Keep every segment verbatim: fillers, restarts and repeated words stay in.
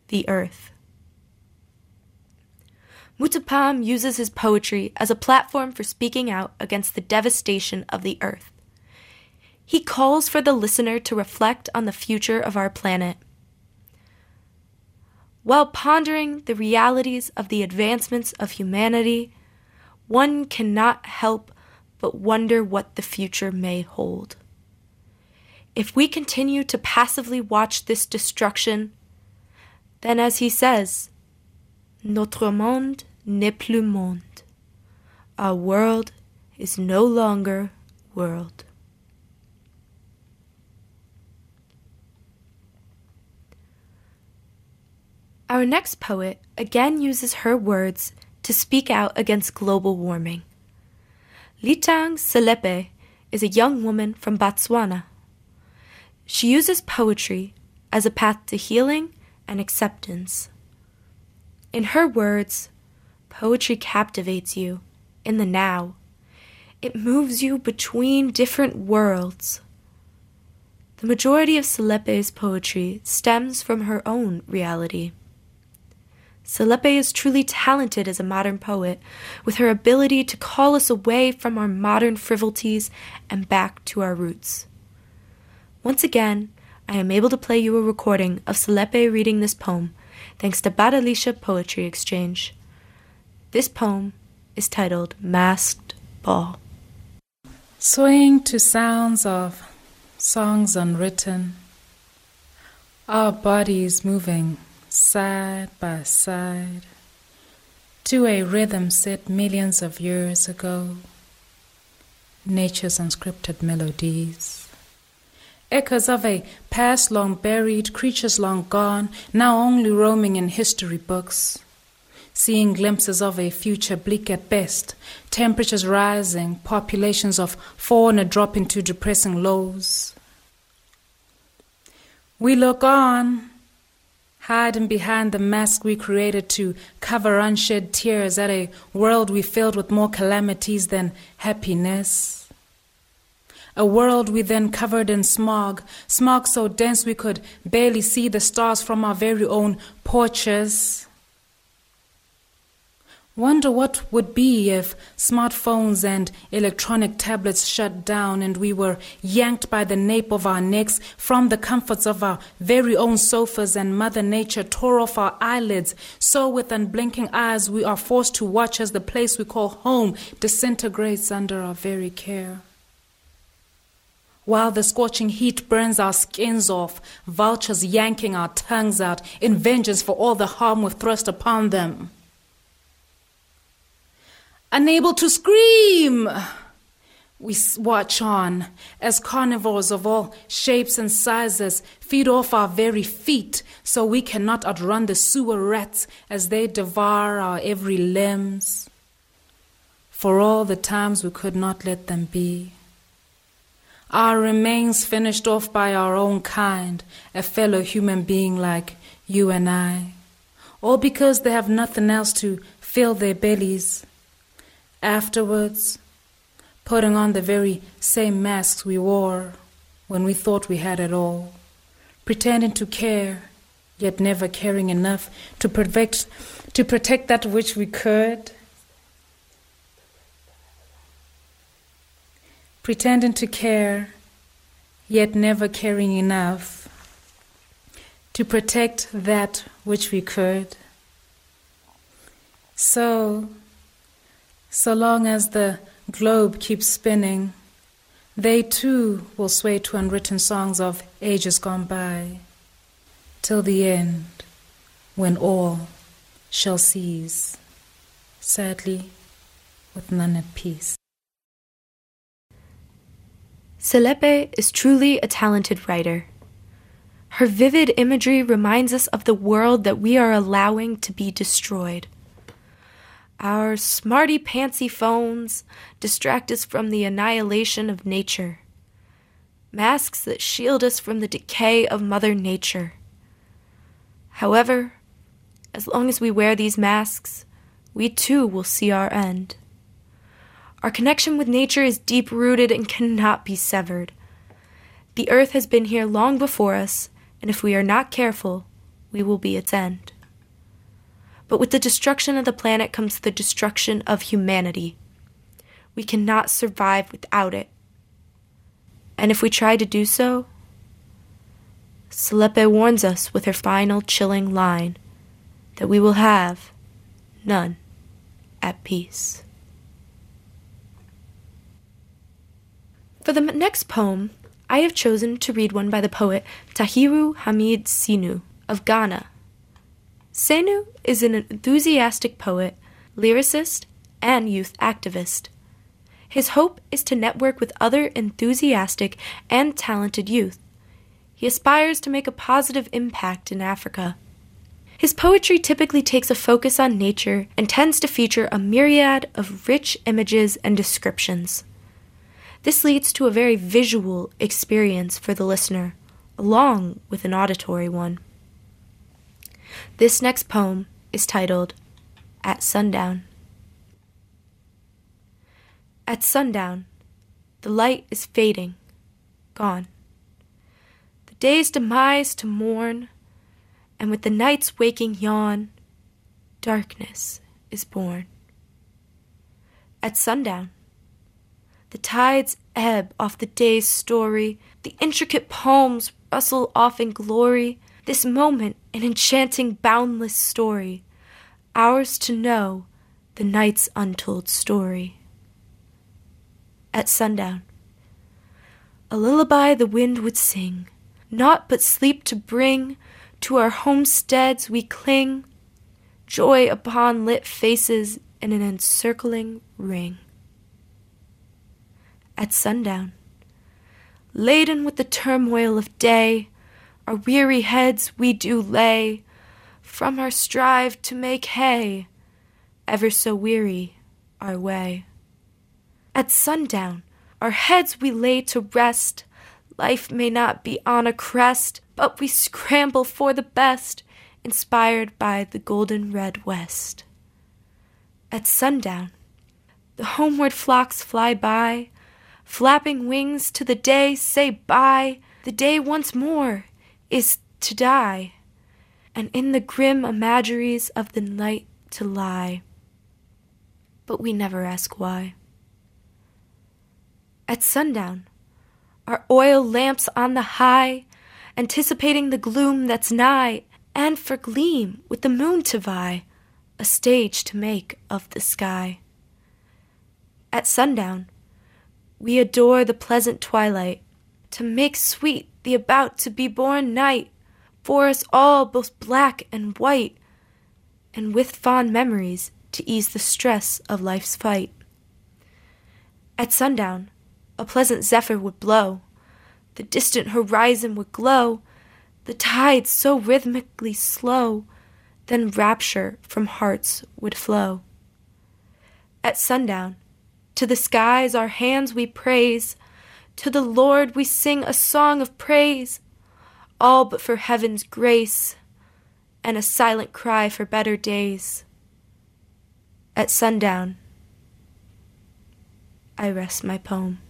the earth. Mutapam uses his poetry as a platform for speaking out against the devastation of the earth. He calls for the listener to reflect on the future of our planet. While pondering the realities of the advancements of humanity, one cannot help but wonder what the future may hold. If we continue to passively watch this destruction, then as he says, notre monde n'est plus monde. Our world is no longer world. Our next poet again uses her words to speak out against global warming. Litang Selepe is a young woman from Botswana. She uses poetry as a path to healing and acceptance. In her words, poetry captivates you in the now. It moves you between different worlds. The majority of Selepe's poetry stems from her own reality. Selepe is truly talented as a modern poet, with her ability to call us away from our modern frivolities and back to our roots. Once again, I am able to play you a recording of Selepe reading this poem, thanks to Badalisha Poetry Exchange. This poem is titled Masked Ball. Swaying to sounds of songs unwritten, our bodies moving side by side, to a rhythm set millions of years ago, nature's unscripted melodies. Echoes of a past long buried, creatures long gone, now only roaming in history books, seeing glimpses of a future bleak at best, temperatures rising, populations of fauna dropping to depressing lows. We look on, hiding behind the mask we created to cover unshed tears at a world we filled with more calamities than happiness. A world we then covered in smog, smog so dense we could barely see the stars from our very own porches. Wonder what would be if smartphones and electronic tablets shut down and we were yanked by the nape of our necks from the comforts of our very own sofas and Mother Nature tore off our eyelids, so with unblinking eyes we are forced to watch as the place we call home disintegrates under our very care. While the scorching heat burns our skins off, vultures yanking our tongues out in vengeance for all the harm we've thrust upon them. Unable to scream, we watch on as carnivores of all shapes and sizes feed off our very feet so we cannot outrun the sewer rats as they devour our every limbs. For all the times we could not let them be. Our remains finished off by our own kind, a fellow human being like you and I, all because they have nothing else to fill their bellies. Afterwards, putting on the very same masks we wore when we thought we had it all, pretending to care, yet never caring enough to protect, to protect that which we could, pretending to care, yet never caring enough to protect that which we could. So, So long as the globe keeps spinning, they too will sway to unwritten songs of ages gone by, till the end, when all shall cease, sadly, with none at peace. Selepe is truly a talented writer. Her vivid imagery reminds us of the world that we are allowing to be destroyed. Our smarty-pantsy phones distract us from the annihilation of nature. Masks that shield us from the decay of Mother Nature. However, as long as we wear these masks, we too will see our end. Our connection with nature is deep-rooted and cannot be severed. The earth has been here long before us, and if we are not careful, we will be its end. But with the destruction of the planet comes the destruction of humanity. We cannot survive without it. And if we try to do so, Selepe warns us with her final chilling line that we will have none at peace. For the next poem, I have chosen to read one by the poet Tahiru Hamid Sinu of Ghana. Senu is an enthusiastic poet, lyricist, and youth activist. His hope is to network with other enthusiastic and talented youth. He aspires to make a positive impact in Africa. His poetry typically takes a focus on nature and tends to feature a myriad of rich images and descriptions. This leads to a very visual experience for the listener, along with an auditory one. This next poem is titled At Sundown. At sundown, the light is fading, gone. The day's demise to mourn, and with the night's waking yawn, darkness is born. At sundown, the tides ebb off the day's story, the intricate poems rustle off in glory, this moment an enchanting boundless story, ours to know the night's untold story. At sundown, a lullaby the wind would sing, naught but sleep to bring, to our homesteads we cling, joy upon lit faces in an encircling ring. At sundown, laden with the turmoil of day, our weary heads we do lay, from our strive to make hay, ever so weary our way. At sundown, our heads we lay to rest, life may not be on a crest, but we scramble for the best, inspired by the golden red west. At sundown, the homeward flocks fly by, flapping wings to the day say bye, the day once more is to die, and in the grim imageries of the night to lie. But we never ask why. At sundown, our oil lamps on the high, anticipating the gloom that's nigh, and for gleam with the moon to vie, a stage to make of the sky. At sundown, we adore the pleasant twilight, to make sweet the about to be born night, for us all both black and white, and with fond memories to ease the stress of life's fight. At sundown, a pleasant zephyr would blow, the distant horizon would glow, the tides so rhythmically slow, then rapture from hearts would flow. At sundown, to the skies our hands we praise, to the Lord we sing a song of praise, all but for heaven's grace, and a silent cry for better days. At sundown, I rest my poem.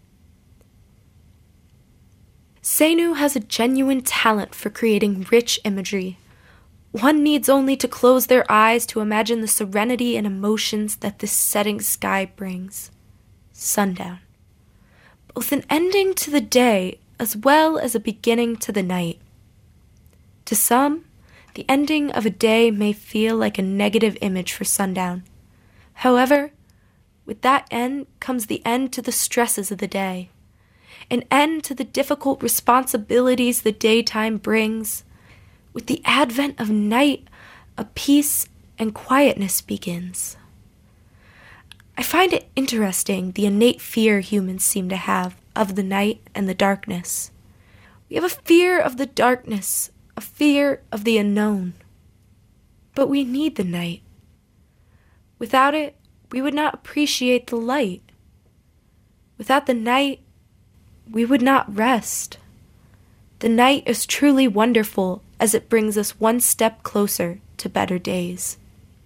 Senu has a genuine talent for creating rich imagery. One needs only to close their eyes to imagine the serenity and emotions that this setting sky brings. Sundown. Both an ending to the day as well as a beginning to the night. To some, the ending of a day may feel like a negative image for sundown. However, with that end comes the end to the stresses of the day, an end to the difficult responsibilities the daytime brings. With the advent of night, a peace and quietness begins. I find it interesting the innate fear humans seem to have of the night and the darkness. We have a fear of the darkness, a fear of the unknown. But we need the night. Without it, we would not appreciate the light. Without the night, we would not rest. The night is truly wonderful as it brings us one step closer to better days.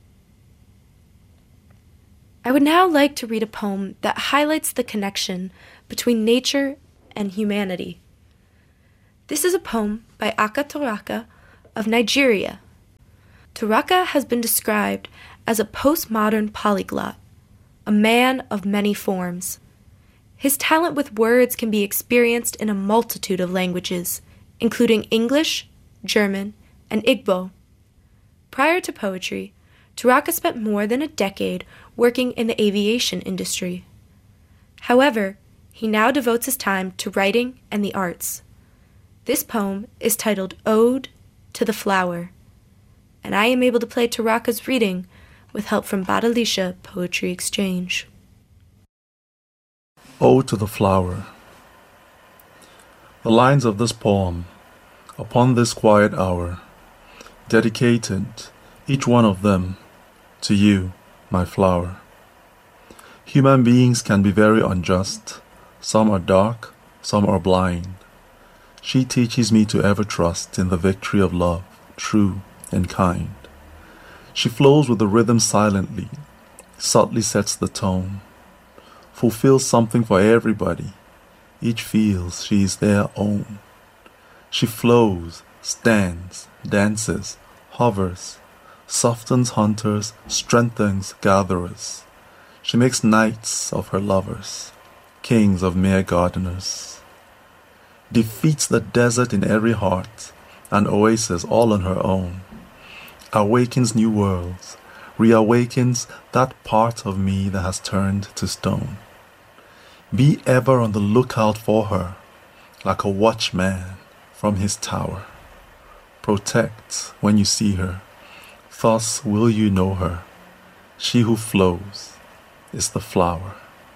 I would now like to read a poem that highlights the connection between nature and humanity. This is a poem by Aka Toraka of Nigeria. Turaka has been described as a postmodern polyglot, a man of many forms. His talent with words can be experienced in a multitude of languages, including English, German, and Igbo. Prior to poetry, Turaka spent more than a decade working in the aviation industry. However, he now devotes his time to writing and the arts. This poem is titled Ode to the Flower, and I am able to play Turaka's reading with help from Badalisha Poetry Exchange. Ode to the Flower. The lines of this poem, upon this quiet hour, dedicated, each one of them, to you, my flower. Human beings can be very unjust. Some are dark, some are blind. She teaches me to ever trust in the victory of love, true and kind. She flows with the rhythm silently, subtly sets the tone, fulfills something for everybody. Each feels she is their own. She flows, stands, dances, hovers, softens hunters, strengthens gatherers. She makes knights of her lovers, kings of mere gardeners. Defeats the desert in every heart, an oasis all on her own. Awakens new worlds, reawakens that part of me that has turned to stone. Be ever on the lookout for her, like a watchman from his tower. Protect when you see her, thus will you know her. She who flows is the flower.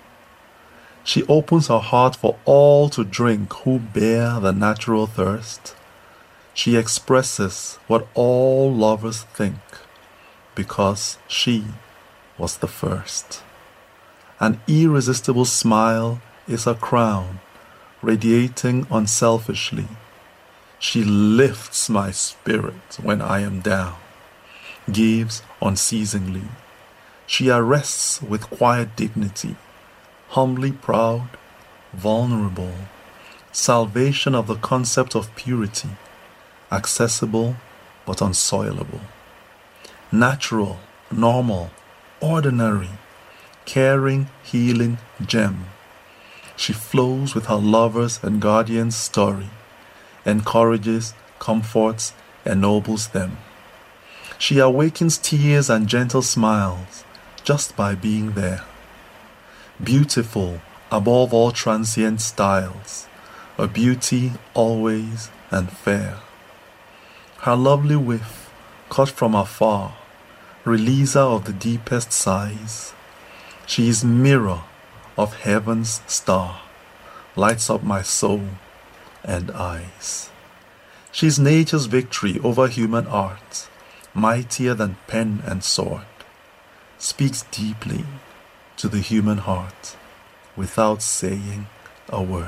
She opens her heart for all to drink who bear the natural thirst. She expresses what all lovers think, because she was the first. An irresistible smile is her crown, radiating unselfishly. She lifts my spirit when I am down, gives unceasingly. She arrests with quiet dignity, humbly proud, vulnerable, salvation of the concept of purity, accessible but unsoilable, natural, normal, ordinary, caring, healing gem. She flows with her lovers and guardians' story, encourages, comforts, ennobles them. She awakens tears and gentle smiles just by being there. Beautiful above all transient styles, a beauty always and fair. Her lovely whiff, cut from afar, releaser of the deepest sighs. She is mirror of heaven's star, lights up my soul and eyes. She is nature's victory over human art, mightier than pen and sword, speaks deeply to the human heart without saying a word,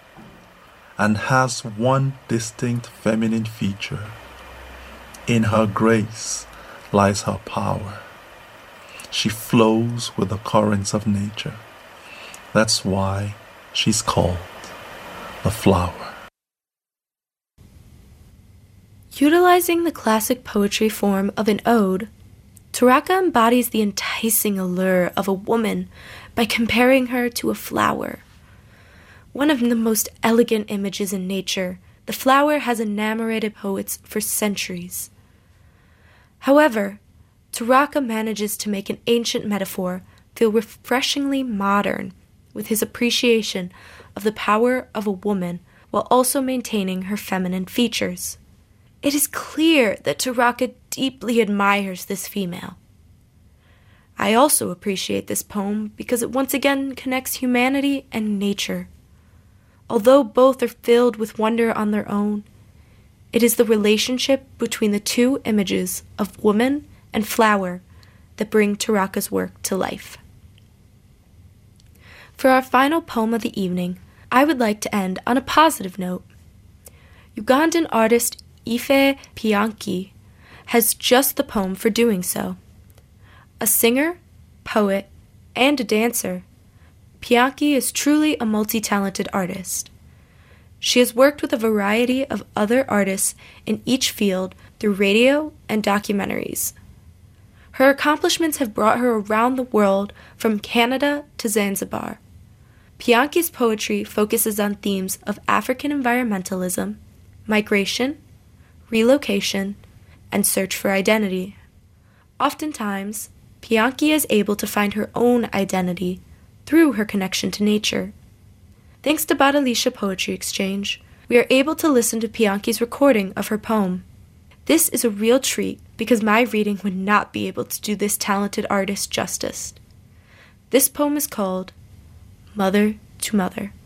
and has one distinct feminine feature. In her grace lies her power. She flows with the currents of nature. That's why she's called the flower. Utilizing the classic poetry form of an ode, Turaka embodies the enticing allure of a woman by comparing her to a flower. One of the most elegant images in nature, the flower has enamored poets for centuries. However, Turaka manages to make an ancient metaphor feel refreshingly modern with his appreciation of the power of a woman while also maintaining her feminine features. It is clear that Turaka deeply admires this female. I also appreciate this poem because it once again connects humanity and nature. Although both are filled with wonder on their own, it is the relationship between the two images of woman and flower that bring Turaka's work to life. For our final poem of the evening, I would like to end on a positive note. Ugandan artist Ife Pianki has just the poem for doing so. A singer, poet, and a dancer, Pianki is truly a multi-talented artist. She has worked with a variety of other artists in each field through radio and documentaries. Her accomplishments have brought her around the world, from Canada to Zanzibar. Pianki's poetry focuses on themes of African environmentalism, migration, relocation, and search for identity. Oftentimes, Pianki is able to find her own identity through her connection to nature. Thanks to Badalisha Poetry Exchange, we are able to listen to Pianki's recording of her poem. This is a real treat because my reading would not be able to do this talented artist justice. This poem is called Mother to Mother.